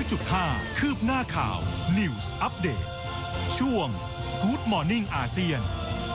100.5 คืบหน้าข่าว News Update ช่วง Good Morning อาเซียน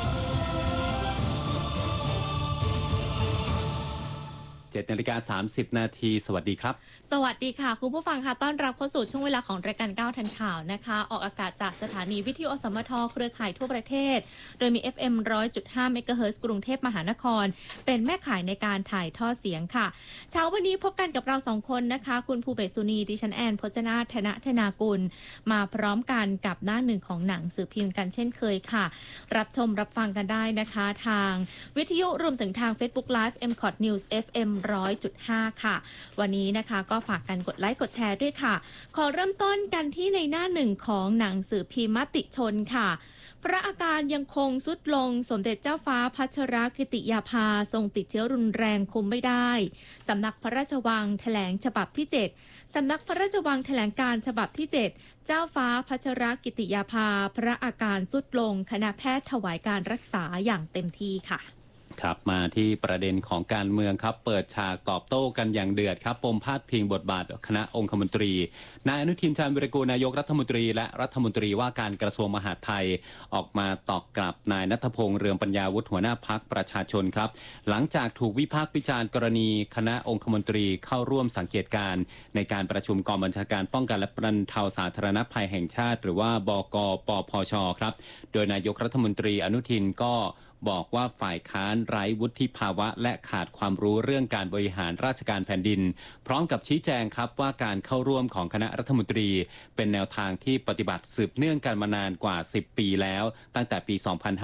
7:30 น.สวัสดีครับสวัสดีค่ะคุณผู้ฟังค่ะต้อนรับเข้าสู่ช่วงเวลาของรายการ9ทันข่าวนะคะออกอากาศจากสถานีวิทยุอสมทเครือข่ายทั่วประเทศโดยมี FM 100.5 เมกะเฮิรตซ์กรุงเทพมหานครเป็นแม่ข่ายในการถ่ายทอดเสียงค่ะเช้าวันนี้พบกันกับเรา2คนนะคะคุณภูเบศสุนีดิฉันแอนพจนาธนธนากุลมาพร้อมกันกับหน้าหนึ่งของหนังสือพิมพ์กันเช่นเคยค่ะรับชมรับฟังกันได้นะคะทางวิทยุรวมถึงทาง Facebook Live MCOT News FM 100.5 ค่ะวันนี้นะคะก็ฝากกันกดไลค์กดแชร์ด้วยค่ะขอเริ่มต้นกันที่ในหน้าหนึ่งของหนังสือพิมพ์มติชนค่ะพระอาการยังคงทรุดลงสมเด็จเจ้าฟ้าพัชรกิติยาภาทรงติดเชื้อรุนแรงคุมไม่ได้สำนักพระราชวังแถลงฉบับที่7สำนักพระราชวังแถลงการฉบับที่7เจ้าฟ้าพัชรกิติยาภาพระอาการทรุดลงคณะแพทย์ถวายการรักษาอย่างเต็มที่ค่ะครับมาที่ประเด็นของการเมืองครับเปิดฉากตอบโต้กันอย่างเดือดครับปมพาดพิงบทบาทคณะองคมนตรีนายอนุทินชาญวิรากูลนายกรัฐมนตรีและรัฐมนตรีว่าการกระทรวงมหาดไทยออกมาตอบกลับนายณัฐพงษ์เรืองปัญญาวุฒิหัวหน้าพรรคประชาชนครับหลังจากถูกวิพากษ์วิจารณ์กรณีคณะองคมนตรีเข้าร่วมสังเกตการณ์ในการประชุมกองบัญชาการป้องกันและบรรเทาสาธารณภัยแห่งชาติหรือว่าบก.ปพช.ครับโดยนายกรัฐมนตรีอนุทินก็บอกว่าฝ่ายค้านไร้วุฒิภาวะและขาดความรู้เรื่องการบริหารราชการแผ่นดินพร้อมกับชี้แจงครับว่าการเข้าร่วมของคณะรัฐมนตรีเป็นแนวทางที่ปฏิบัติสืบเนื่องกันมานานกว่า10 ปีแล้วตั้งแต่ปี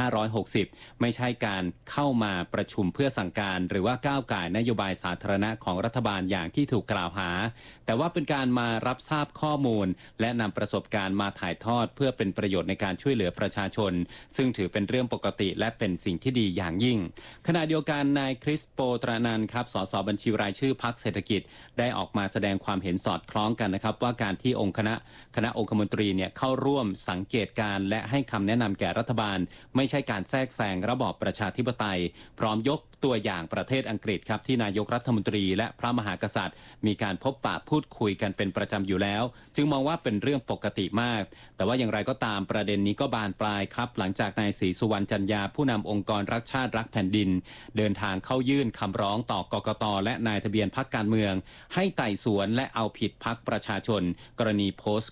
2560 ไม่ใช่การเข้ามาประชุมเพื่อสั่งการหรือว่าก้าวก่ายนโยบายสาธารณะของรัฐบาลอย่างที่ถูกกล่าวหาแต่ว่าเป็นการมารับทราบข้อมูลและนำประสบการณ์มาถ่ายทอดเพื่อเป็นประโยชน์ในการช่วยเหลือประชาชนซึ่งถือเป็นเรื่องปกติและเป็นสิ่งที่ดีอย่างยิ่งขณะเดียวกันนายคริสโปตรานันท์ครับสสบัญชีรายชื่อพรรคเศรษฐกิจได้ออกมาแสดงความเห็นสอดคล้องกันนะครับว่าการที่คณะองคมนตรีเนี่ยเข้าร่วมสังเกตการและให้คำแนะนำแก่รัฐบาลไม่ใช่การแทรกแซงระบอบประชาธิปไตยพร้อมยกตัวอย่างประเทศอังกฤษครับที่นายกรัฐมนตรีและพระมหากษัตริย์มีการพบปะพูดคุยกันเป็นประจำอยู่แล้วจึงมองว่าเป็นเรื่องปกติมากแต่ว่าอย่างไรก็ตามประเด็นนี้ก็บานปลายครับหลังจากนายศรีสุวรรณจันยาผู้นำองค์กรรักชาติรักแผ่นดินเดินทางเข้ายื่นคำร้องต่อกกต.และนายทะเบียนพรรคการเมืองให้ไต่สวนและเอาผิดพรรคประชาชนกรณีโพสต์